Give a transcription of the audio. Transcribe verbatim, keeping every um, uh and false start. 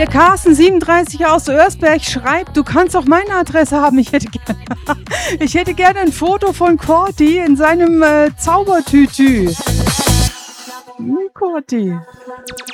Der Carsten siebenunddreißig aus Örsberg schreibt, du kannst auch meine Adresse haben. Ich hätte gerne, ich hätte gerne ein Foto von Corti in seinem äh, Zaubertütü. Corti.